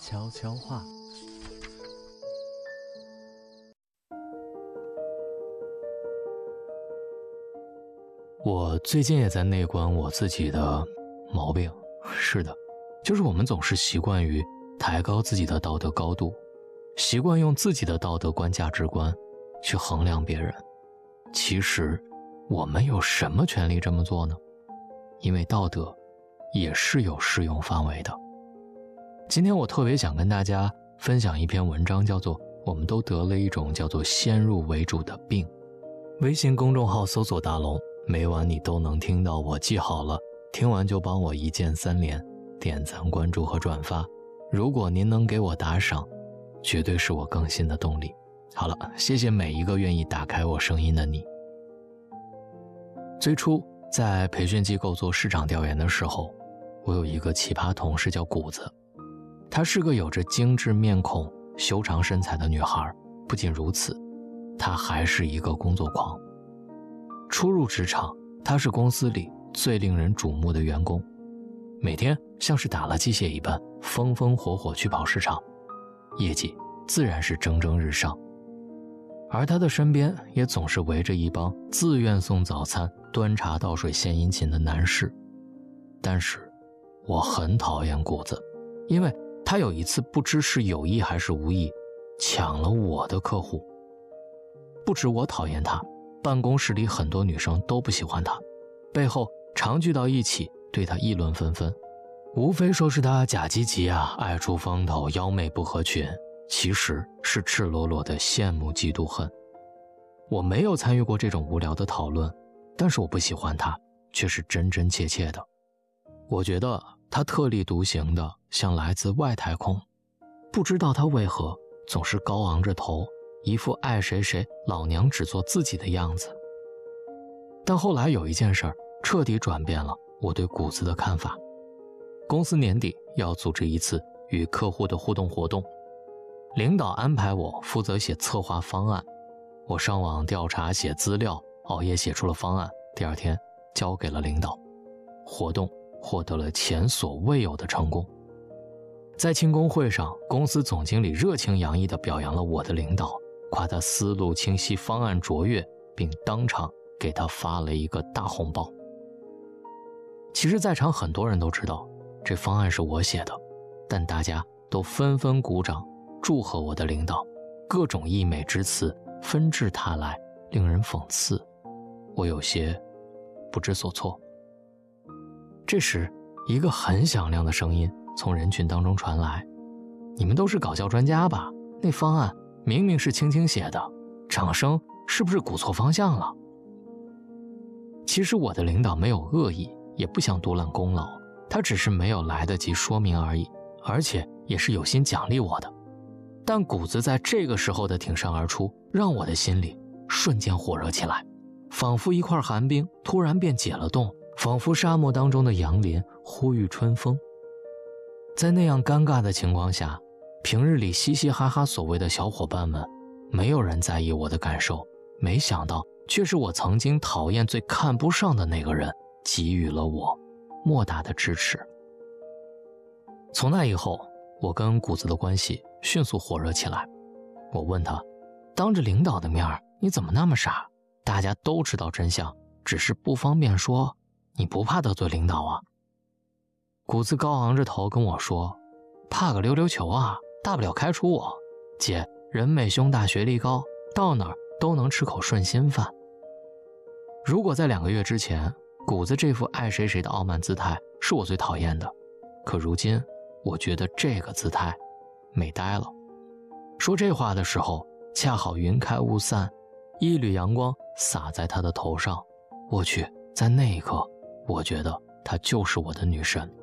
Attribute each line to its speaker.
Speaker 1: 悄悄话。我最近也在内观我自己的毛病，是的，就是我们总是习惯于抬高自己的道德高度，习惯用自己的道德观、价值观去衡量别人。其实，我们有什么权利这么做呢？因为道德也是有适用范围的。今天我特别想跟大家分享一篇文章，叫做《我们都得了一种叫做先入为主的病》。微信公众号搜索大龙，每晚你都能听到我，记好了，听完就帮我一键3连，点赞、关注和转发。如果您能给我打赏，绝对是我更新的动力。好了，谢谢每一个愿意打开我声音的你。最初在培训机构做市场调研的时候，我有一个奇葩同事叫谷子，她是个有着精致面孔、修长身材的女孩。不仅如此，她还是一个工作狂。初入职场，她是公司里最令人瞩目的员工，每天像是打了鸡血一般，风风火火去跑市场，业绩自然是蒸蒸日上。而她的身边也总是围着一帮自愿送早餐、端茶倒水献殷勤的男士。但是我很讨厌谷子，因为他有一次不知是有意还是无意抢了我的客户。不止我讨厌他，办公室里很多女生都不喜欢他，背后常聚到一起对他议论纷纷，无非说是他假积极啊，爱出风头，妖媚不合群，其实是赤裸裸的羡慕嫉妒恨。我没有参与过这种无聊的讨论，但是我不喜欢他却是真真切切的。我觉得他特立独行的像来自外太空，不知道他为何总是高昂着头，一副爱谁谁老娘只做自己的样子。但后来有一件事彻底转变了我对谷子的看法。公司年底要组织一次与客户的互动活动，领导安排我负责写策划方案。我上网调查写资料，熬夜写出了方案，第二天交给了领导。活动获得了前所未有的成功。在庆功会上，公司总经理热情洋溢地表扬了我的领导，夸他思路清晰，方案卓越，并当场给他发了一个大红包。其实在场很多人都知道这方案是我写的，但大家都纷纷鼓掌祝贺我的领导，各种溢美之词纷至沓来，令人讽刺。我有些不知所措。这时，一个很响亮的声音从人群当中传来：“你们都是搞笑专家吧？那方案明明是青青写的，掌声是不是鼓错方向了？”其实我的领导没有恶意，也不想独揽功劳，他只是没有来得及说明而已，而且也是有心奖励我的。但谷子在这个时候的挺身而出，让我的心里瞬间火热起来，仿佛一块寒冰突然便解了冻，仿佛沙漠当中的杨林呼吁春风。在那样尴尬的情况下，平日里嘻嘻哈哈所谓的小伙伴们，没有人在意我的感受，没想到却是我曾经讨厌最看不上的那个人给予了我莫大的支持。从那以后，我跟谷子的关系迅速火热起来。我问他，当着领导的面你怎么那么傻？大家都知道真相，只是不方便说，你不怕得罪领导啊？谷子高昂着头跟我说，怕个溜溜球啊，大不了开除我。姐，人美胸大学历高，到哪儿都能吃口顺心饭。如果在2个月之前，谷子这副爱谁谁的傲慢姿态是我最讨厌的，可如今我觉得这个姿态美呆了。说这话的时候，恰好云开雾散，一缕阳光洒在他的头上。我去，在那一刻，我觉得她就是我的女神。